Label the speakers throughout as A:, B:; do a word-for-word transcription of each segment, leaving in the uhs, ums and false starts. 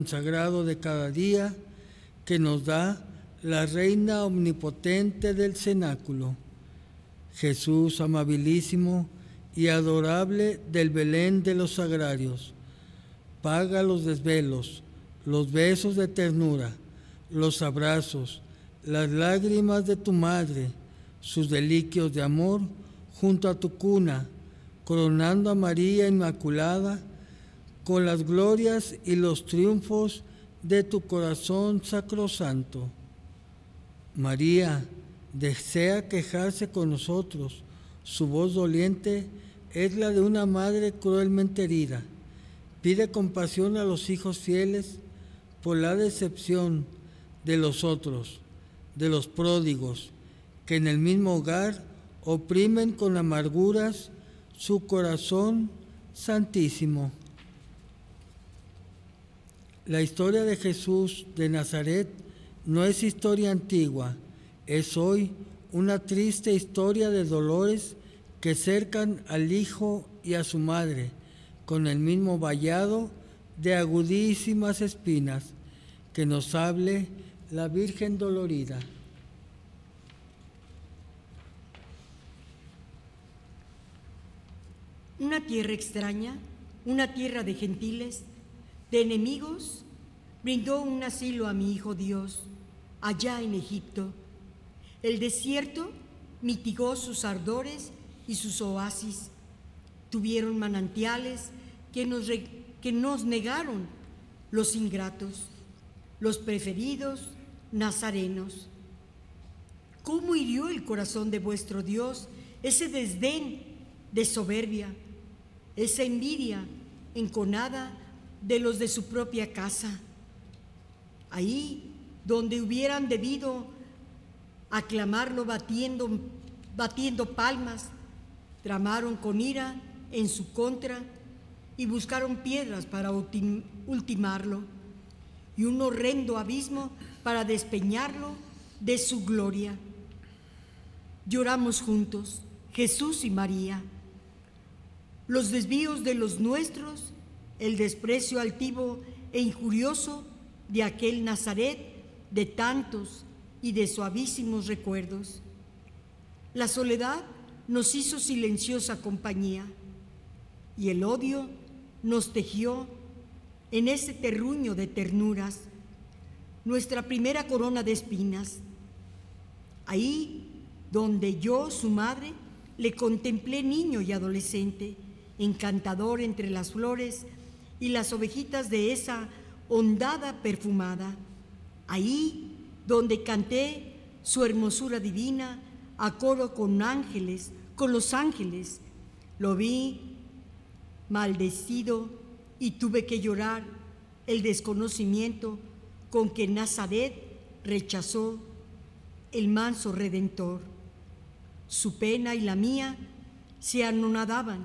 A: sagrado de cada día que nos da la Reina omnipotente del cenáculo. Jesús amabilísimo y adorable del Belén de los sagrarios, paga los desvelos, los besos de ternura, los abrazos, las lágrimas de tu madre, sus deliquios de amor junto a tu cuna, coronando a María Inmaculada con las glorias y los triunfos de tu corazón sacrosanto. María desea quejarse con nosotros. Su voz doliente es la de una madre cruelmente herida. Pide compasión a los hijos fieles por la decepción de los otros, de los pródigos, que en el mismo hogar oprimen con amarguras su corazón santísimo. La historia de Jesús de Nazaret no es historia antigua, es hoy una triste historia de dolores que cercan al Hijo y a su Madre, con el mismo vallado de agudísimas espinas. Que nos hable la Virgen dolorida.
B: Una tierra extraña, una tierra de gentiles, de enemigos, brindó un asilo a mi Hijo Dios, allá en Egipto. El desierto mitigó sus ardores y sus oasis. Tuvieron manantiales que nos, re, que nos negaron los ingratos, los preferidos nazarenos. ¿Cómo hirió el corazón de vuestro Dios ese desdén de soberbia, esa envidia enconada de los de su propia casa? Ahí donde hubieran debido aclamarlo batiendo, batiendo palmas, tramaron con ira en su contra y buscaron piedras para ultim, ultimarlo y un horrendo abismo para despeñarlo de su gloria. Lloramos juntos, Jesús y María, los desvíos de los nuestros, el desprecio altivo e injurioso de aquel Nazaret de tantos y de suavísimos recuerdos. La soledad nos hizo silenciosa compañía y el odio nos tejió en ese terruño de ternuras nuestra primera corona de espinas. Ahí donde yo, su madre, le contemplé niño y adolescente, encantador entre las flores y las ovejitas de esa hondada perfumada. Ahí donde canté su hermosura divina a coro con ángeles, con los ángeles, lo vi maldecido y tuve que llorar el desconocimiento con que Nazaret rechazó el manso Redentor. Su pena y la mía se anonadaban,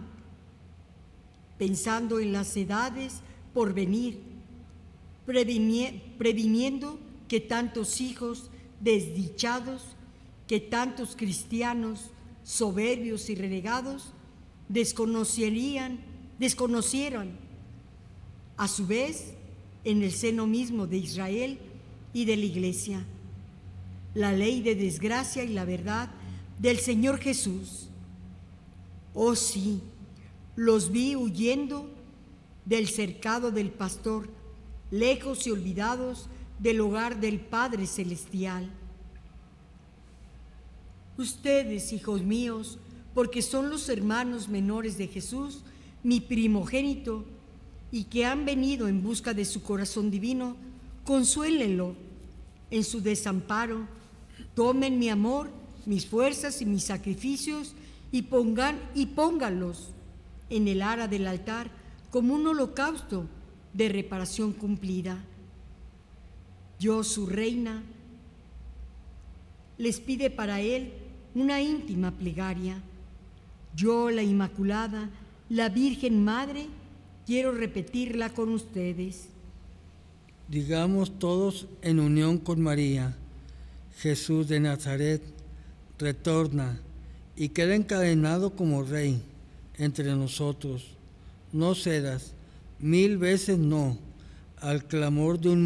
B: pensando en las edades por venir, previniendo que tantos hijos desdichados, que tantos cristianos soberbios y renegados desconocerían, desconocieran, a su vez, en el seno mismo de Israel y de la Iglesia, la ley de desgracia y la verdad del Señor Jesús. Oh sí, los vi huyendo del cercado del pastor, lejos y olvidados del hogar del Padre Celestial. Ustedes, hijos míos, porque son los hermanos menores de Jesús, mi primogénito, y que han venido en busca de su corazón divino, consuélenlo en su desamparo, tomen mi amor, mis fuerzas y mis sacrificios y pongan y pónganlos en el ara del altar como un holocausto de reparación cumplida. Yo, su reina, les pide para él una íntima plegaria. Yo, la Inmaculada, la Virgen Madre, quiero repetirla con ustedes.
A: Digamos todos en unión con María: Jesús de Nazaret, retorna y queda encadenado como Rey entre nosotros. No cedas, mil veces no, al clamor de un